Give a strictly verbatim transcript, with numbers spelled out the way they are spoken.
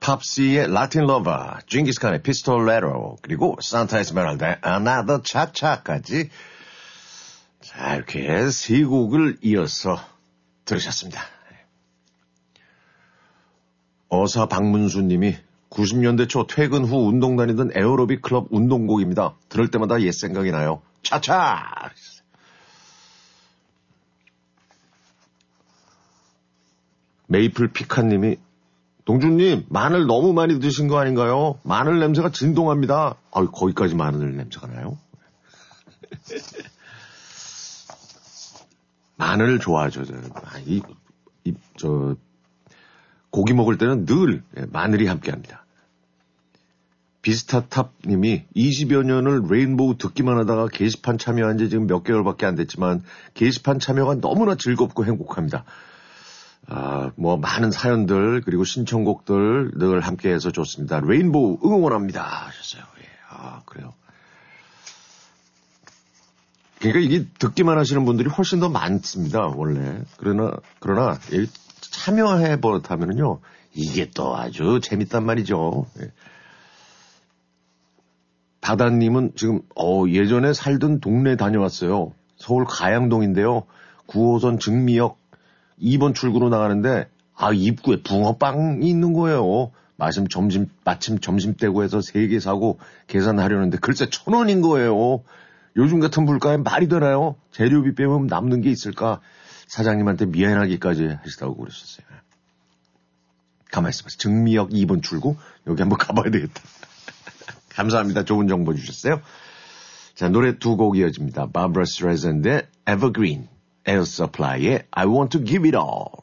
팝시의 라틴 러버, 징기스칸의 피스톨레로, 그리고 산타 에스메랄다의 Another Cha-Cha까지 자, 이렇게 세 곡을 이어서 들으셨습니다. 어사 박문수 님이 구십 년대 초 퇴근 후 운동 다니던 에어로빅 클럽 운동곡입니다. 들을 때마다 옛 생각이 나요. 차차! 메이플 피칸 님이 동준님, 마늘 너무 많이 드신 거 아닌가요? 마늘 냄새가 진동합니다. 아, 거기까지 마늘 냄새가 나요? 마늘을 좋아하죠, 저는. 아, 이, 이, 저, 고기 먹을 때는 늘 마늘이 함께 합니다. 비스타탑 님이 이십여 년을 레인보우 듣기만 하다가 게시판 참여한 지 지금 몇 개월밖에 안 됐지만 게시판 참여가 너무나 즐겁고 행복합니다. 아, 뭐, 많은 사연들, 그리고 신청곡들 늘 함께 해서 좋습니다. 레인보우 응원합니다. 하셨어요. 예. 아, 그래요. 그러니까 이게 듣기만 하시는 분들이 훨씬 더 많습니다, 원래. 그러나, 그러나, 참여해 버릇하면은요, 이게 또 아주 재밌단 말이죠. 예. 바다님은 지금, 어, 예전에 살던 동네 다녀왔어요. 서울 가양동인데요. 구 호선 증미역 이 번 출구로 나가는데, 아, 입구에 붕어빵이 있는 거예요. 마침 점심, 마침 점심때고 해서 세 개 사고 계산하려는데, 글쎄 천 원인 거예요. 요즘 같은 물가에 말이 되나요? 재료비 빼면 남는 게 있을까? 사장님한테 미안하기까지 하시다고 그러셨어요. 가만히 있어봐요. 증미역 이 번 출구? 여기 한번 가봐야 되겠다. 감사합니다. 좋은 정보 주셨어요. 자, 노래 두 곡 이어집니다. 바브라 스트레이샌드의 Evergreen, 에어 서플라이의 I Want to Give It All.